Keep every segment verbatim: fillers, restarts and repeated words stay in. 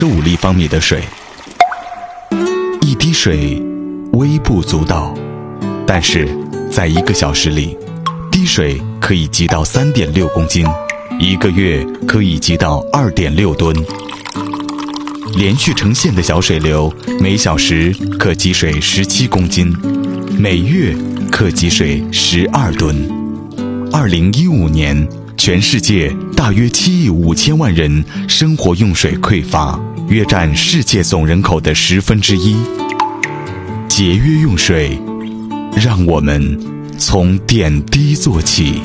十五立方米的水，一滴水微不足道，但是在一个小时里，滴水可以积到三点六公斤，一个月可以积到二点六吨。连续成线的小水流，每小时可积水十七公斤，每月可积水十二吨。二零一五年，全世界大约七亿五千万人生活用水匮乏，约占世界总人口的十分之一。节约用水，让我们从点滴做起。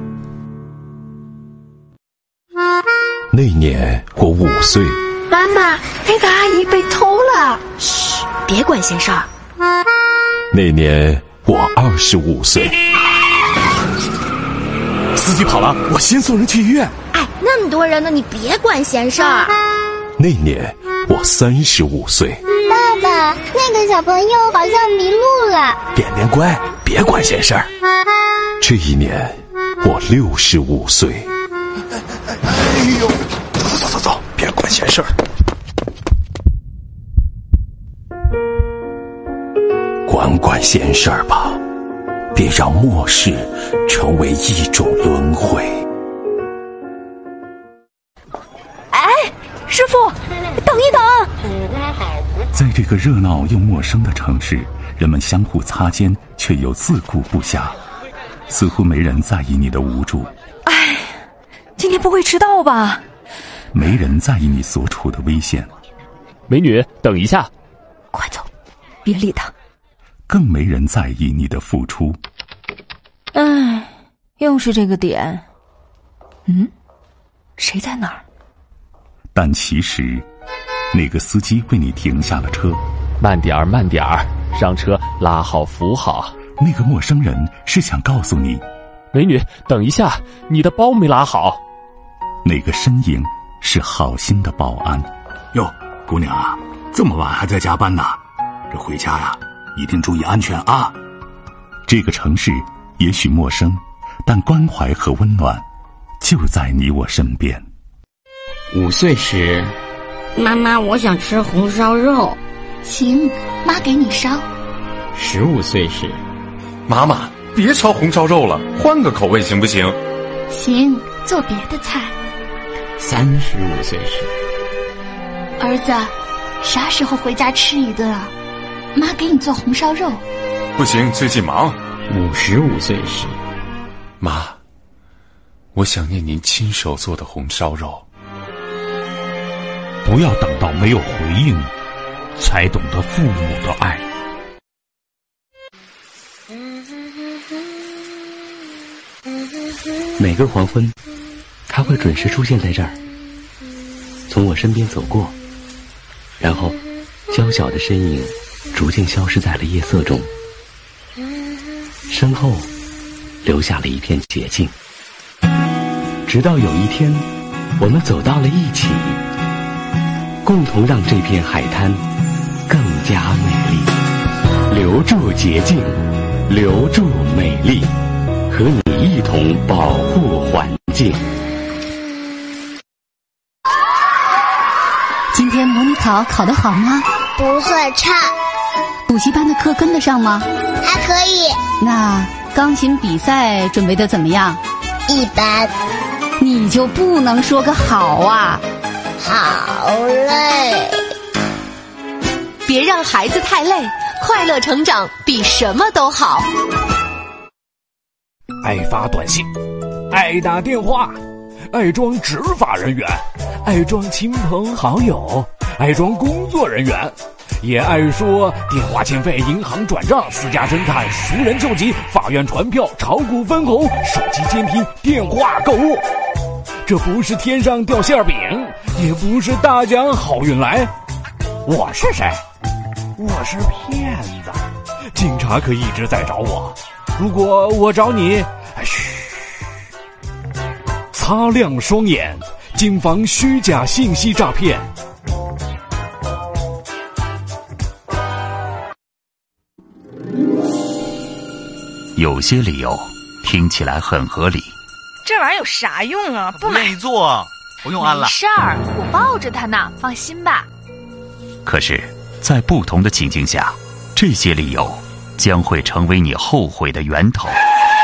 那年我五岁。 妈妈，那个阿姨被偷了。嘘，别管闲事儿。 那年我二十五岁。 司机跑了，我先送人去医院。 哎，那么多人呢，你别管闲事儿。 那年我三十五岁。 爸爸，那个小朋友好像迷路了。 点点乖，别管闲事儿。 这一年我六十五岁。 哎呦，走走走走，别管闲事儿。 管管闲事儿吧，别让末世成为一种轮回。 哎，师傅，等一等！ 在这个热闹又陌生的城市，人们相互擦肩，却又自顾不暇，似乎没人在意你的无助。 哎，今天不会迟到吧？ 没人在意你所处的危险。 美女，等一下！ 快走，别理他。 更没人在意你的付出。 唉，又是这个点。嗯，谁在哪儿？ 但其实，那个司机为你停下了车。 慢点儿，慢点儿，上车，拉好扶好。 那个陌生人是想告诉你， 美女，等一下，你的包没拉好。 那个身影是好心的保安。 哟，姑娘啊，这么晚还在加班呢？这回家呀，一定注意安全啊！ 这个城市也许陌生，但关怀和温暖就在你我身边。 五岁时， 妈妈，我想吃红烧肉。 行，妈给你烧。 十五岁时， 妈妈，别烧红烧肉了，换个口味行不行？ 行，做别的菜。 三十五岁时， 儿子，啥时候回家吃一顿啊？妈给你做红烧肉。 不行，最近忙。 五十五岁时， 妈，我想念您亲手做的红烧肉。 不要等到没有回应，才懂得父母的爱。 每个黄昏，他会准时出现在这儿，从我身边走过，然后娇小的身影逐渐消失在了夜色中，身后留下了一片洁净。直到有一天，我们走到了一起，共同让这片海滩更加美丽。留住洁净，留住美丽，和你一同保护环境。 今天模拟考考得好吗？ 不算差。 补习班的课跟得上吗？ 还可以。 那钢琴比赛准备得怎么样？ 一般。 你就不能说个好啊？ 好累。 别让孩子太累，快乐成长比什么都好。 爱发短信，爱打电话，爱装执法人员，爱装亲朋好友，爱装工作人员，也爱说电话欠费、银行转账、私家侦探、熟人救急、法院传票、炒股分红、手机监听、电话购物。这不是天上掉馅饼，也不是大奖好运来。我是谁？我是骗子。警察可一直在找我，如果我找你，嘘，擦亮双眼，谨防虚假信息诈骗。 有些理由听起来很合理， 这玩意儿有啥用啊？不买。 没做。 不用安了。 没事儿，我抱着它呢，放心吧。 可是，在不同的情境下，这些理由将会成为你后悔的源头。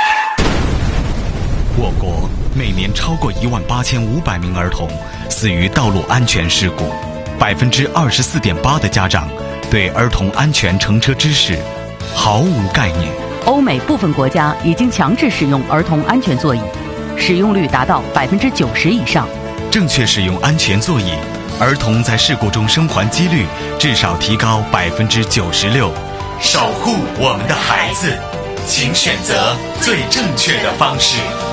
我国每年超过一万八千五百名儿童死于道路安全事故，百分之二十四点八的家长对儿童安全乘车知识毫无概念。 欧美部分国家已经强制使用儿童安全座椅，使用率达到百分之九十以上。 正确使用安全座椅，儿童在事故中生还几率至少提高百分之九十六。守护我们的孩子，请选择最正确的方式。